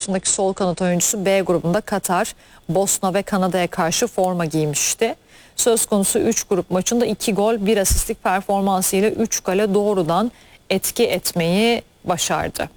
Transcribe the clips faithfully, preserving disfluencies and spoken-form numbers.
yaşındaki sol kanat oyuncusu B grubunda Katar, Bosna ve Kanada'ya karşı forma giymişti. Söz konusu üç grup maçında iki gol bir asistlik performansıyla üç gole doğrudan etki etmeyi başardı.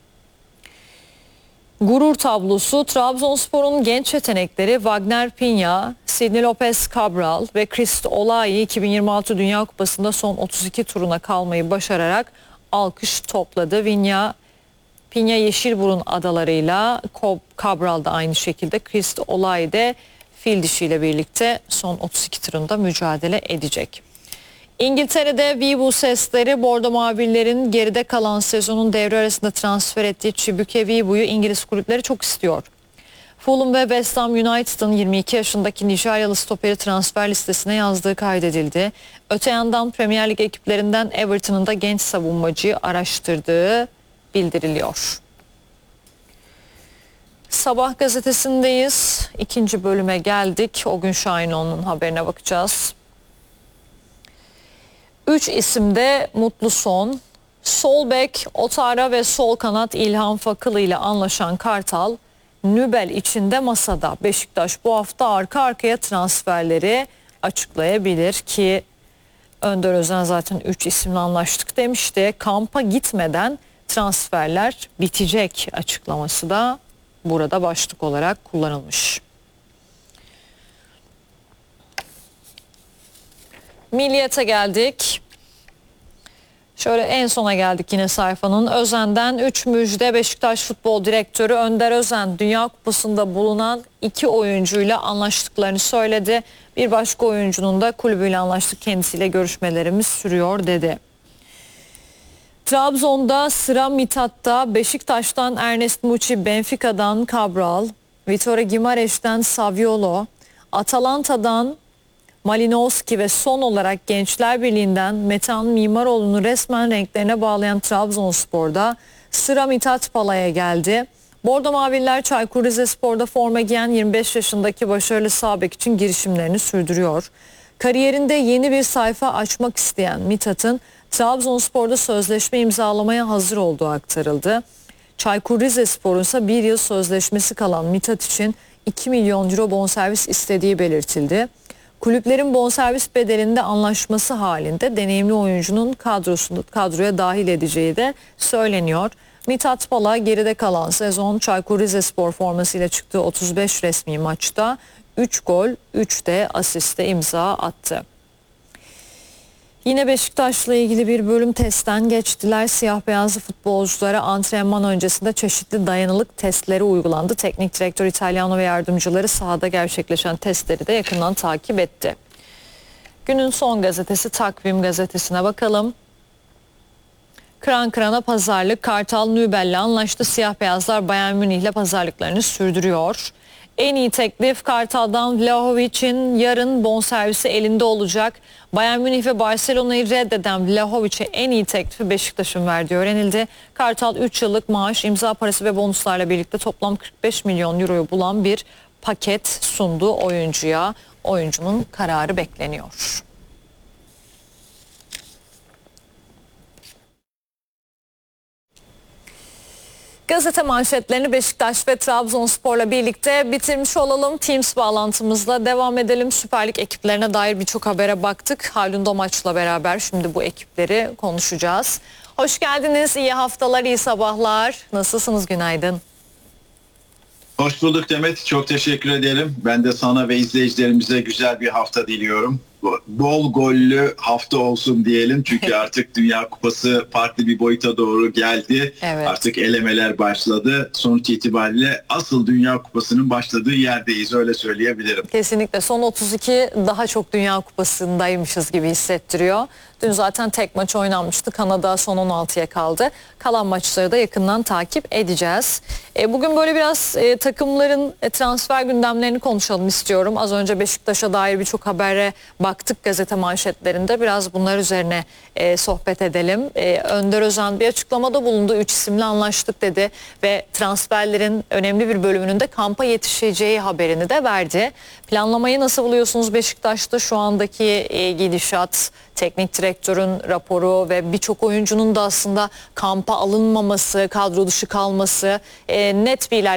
Gurur tablosu Trabzonspor'un genç yetenekleri Wagner Pinha, Sidney Lopez Cabral ve Christ Olay iki bin yirmi altı Dünya Kupası'nda son otuz iki turuna kalmayı başararak alkış topladı. Pinha, Pinha Yeşilburun adalarıyla, Cabral da aynı şekilde, Christ Olay de fil dişiyle birlikte son otuz iki turunda mücadele edecek. İngiltere'de Vibu sesleri Bordo Mavillerin geride kalan sezonun devre arasında transfer ettiği Chibuike Vibu'yu İngiliz kulüpleri çok istiyor. Fulham ve West Ham United'ın yirmi iki yaşındaki Nijeryalı stoperi transfer listesine yazdığı kaydedildi. Öte yandan Premier Lig ekiplerinden Everton'ın da genç savunmacıyı araştırdığı bildiriliyor. Sabah gazetesindeyiz. İkinci bölüme geldik. O gün Şahinoğlu'nun haberine bakacağız. Üç isimde mutlu son. Sol bek Otara ve sol kanat İlhan Fakılı ile anlaşan Kartal, Nübel içinde masada. Beşiktaş bu hafta arka arkaya transferleri açıklayabilir ki Önder Özen zaten üç isimle anlaştık demişti. Kampa gitmeden transferler bitecek açıklaması da burada başlık olarak kullanılmış. Milliyet'e geldik. Şöyle en sona geldik yine sayfanın. Özen'den üç müjde. Beşiktaş Futbol Direktörü Önder Özen Dünya Kupası'nda bulunan iki oyuncuyla anlaştıklarını söyledi. Bir başka oyuncunun da kulübüyle anlaştık, kendisiyle görüşmelerimiz sürüyor dedi. Trabzon'da sıra Mithat'ta. Beşiktaş'tan Ernest Muçi, Benfica'dan Cabral, Vitória Guimarães'ten Saviolo, Atalanta'dan Malinowski ve son olarak Gençler Birliği'nden Metehan Mimaroğlu'nu resmen renklerine bağlayan Trabzonspor'da sıra Mithat Pala'ya geldi. Bordo Maviller Çaykur Rizespor'da forma giyen yirmi beş yaşındaki başarılı sağ bek için girişimlerini sürdürüyor. Kariyerinde yeni bir sayfa açmak isteyen Mithat'ın Trabzonspor'da sözleşme imzalamaya hazır olduğu aktarıldı. Çaykur Rizespor'un ise bir yıl sözleşmesi kalan Mithat için iki milyon euro bonservis istediği belirtildi. Kulüplerin bonservis bedelinde anlaşması halinde deneyimli oyuncunun kadrosunu, kadroya dahil edeceği de söyleniyor. Mithat Pala geride kalan sezon Çaykur Rizespor formasıyla çıktığı otuz beş resmi maçta üç gol, üç de asiste imza attı. Yine Beşiktaş'la ilgili bir bölüm testten geçtiler. Siyah beyazlı futbolculara antrenman öncesinde çeşitli dayanıklık testleri uygulandı. Teknik direktör İtalyano ve yardımcıları sahada gerçekleşen testleri de yakından takip etti. Günün son gazetesi Takvim gazetesine bakalım. Kıran kırana pazarlık. Kartal Nübel'le anlaştı. Siyah beyazlar Bayern Münih'le pazarlıklarını sürdürüyor. En iyi teklif Kartal'dan Vlahovic'in yarın bonservisi elinde olacak. Bayern Münih ve Barcelona'yı reddeden Vlahovic'e en iyi teklifi Beşiktaş'ın verdiği öğrenildi. Kartal üç yıllık maaş, imza parası ve bonuslarla birlikte toplam kırk beş milyon euroyu bulan bir paket sundu oyuncuya. Oyuncunun kararı bekleniyor. Gazete manşetlerini Beşiktaş ve Trabzonspor'la birlikte bitirmiş olalım. Teams bağlantımızla devam edelim. Süper Lig ekiplerine dair birçok habere baktık. Haldun Domaç'la beraber şimdi bu ekipleri konuşacağız. Hoş geldiniz, iyi haftalar, iyi sabahlar. Nasılsınız, günaydın? Hoş bulduk Demet, çok teşekkür ederim. Ben de sana ve izleyicilerimize güzel bir hafta diliyorum. Bol gollü hafta olsun diyelim çünkü artık Dünya Kupası farklı bir boyuta doğru geldi. Evet. Artık elemeler başladı. Sonuç itibariyle asıl Dünya Kupası'nın başladığı yerdeyiz, öyle söyleyebilirim. Kesinlikle son otuz iki daha çok Dünya Kupası'ndaymışız gibi hissettiriyor. Dün zaten tek maç oynanmıştı. Kanada son on altıya kaldı. Kalan maçları da yakından takip edeceğiz. E, bugün böyle biraz e, takımların e, transfer gündemlerini konuşalım istiyorum. Az önce Beşiktaş'a dair birçok habere baktık gazete manşetlerinde. Biraz bunlar üzerine e, sohbet edelim. E, Önder Özen bir açıklamada bulundu. Üç isimle anlaştık dedi ve transferlerin önemli bir bölümünün de kampa yetişeceği haberini de verdi. Planlamayı nasıl buluyorsunuz Beşiktaş'ta şu andaki e, gidişat, teknik direktörün raporu ve birçok oyuncunun da aslında kampa alınmaması, kadro dışı kalması e, net bir ilerleme